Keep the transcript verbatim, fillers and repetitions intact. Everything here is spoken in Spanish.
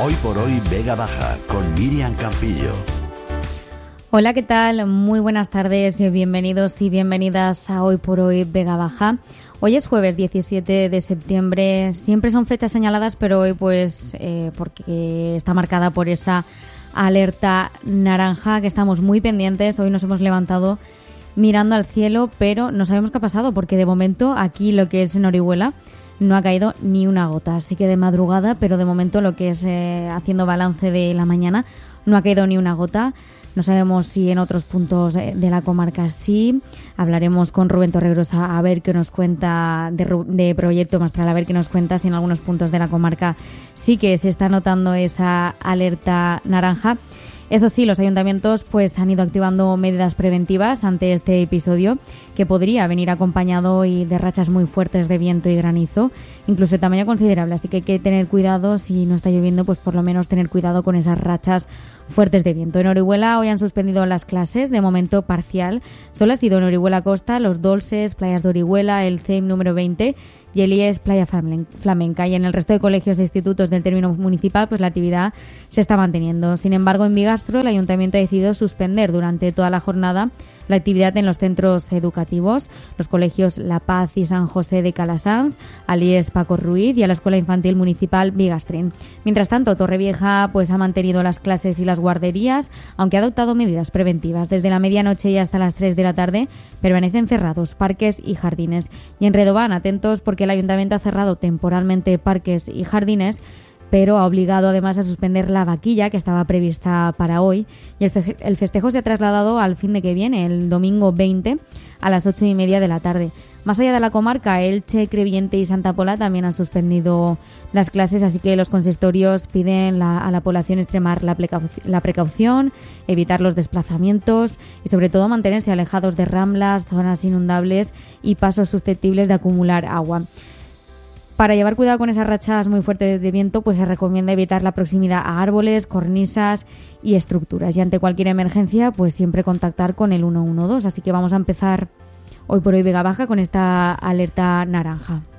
Hoy por hoy Vega Baja con Miriam Campillo. Hola, ¿qué tal? Muy buenas tardes y bienvenidos y bienvenidas a Hoy por hoy Vega Baja. Hoy es jueves diecisiete de septiembre, siempre son fechas señaladas, pero hoy pues eh, porque está marcada por esa alerta naranja que estamos muy pendientes. Hoy nos hemos levantado mirando al cielo, pero no sabemos qué ha pasado porque de momento aquí lo que es en Orihuela no ha caído ni una gota, así que de madrugada, pero de momento lo que es eh, haciendo balance de la mañana no ha caído ni una gota. No sabemos si en otros puntos de la comarca sí. Hablaremos con Rubén Torregrosa a ver qué nos cuenta de, de Proyecto Mestral, a ver qué nos cuenta si en algunos puntos de la comarca sí que se está notando esa alerta naranja. Eso sí, los ayuntamientos pues han ido activando medidas preventivas ante este episodio que podría venir acompañado y de rachas muy fuertes de viento y granizo, incluso de tamaño considerable. Así que hay que tener cuidado, si no está lloviendo, pues por lo menos tener cuidado con esas rachas fuertes de viento. En Orihuela hoy han suspendido las clases, de momento parcial. Solo ha sido en Orihuela Costa, Los Dolces, Playas de Orihuela, el C E I M número veinte y el I E S Playa Flamenca. Y en el resto de colegios e institutos del término municipal, pues la actividad se está manteniendo. Sin embargo, en Bigastro, el ayuntamiento ha decidido suspender durante toda la jornada la actividad en los centros educativos, los colegios La Paz y San José de Calasanz, al I E S Paco Ruiz y a la Escuela Infantil Municipal Bigastrín. Mientras tanto, Torrevieja pues ha mantenido las clases y las guarderías, aunque ha adoptado medidas preventivas. Desde la medianoche y hasta las tres de la tarde permanecen cerrados parques y jardines. Y en Redován, atentos porque el ayuntamiento ha cerrado temporalmente parques y jardines, pero ha obligado además a suspender la vaquilla que estaba prevista para hoy, y el, fe- el festejo se ha trasladado al fin de que viene, el domingo veinte a las ocho y media de la tarde. Más allá de la comarca, Elche, Crevillente y Santa Pola también han suspendido las clases, así que los consistorios piden la, a la población extremar la, precau- la precaución, evitar los desplazamientos y sobre todo mantenerse alejados de ramblas, zonas inundables y pasos susceptibles de acumular agua. Para llevar cuidado con esas rachas muy fuertes de viento, pues se recomienda evitar la proximidad a árboles, cornisas y estructuras. Y ante cualquier emergencia, pues siempre contactar con el ciento doce. Así que vamos a empezar hoy por hoy Vega Baja con esta alerta naranja.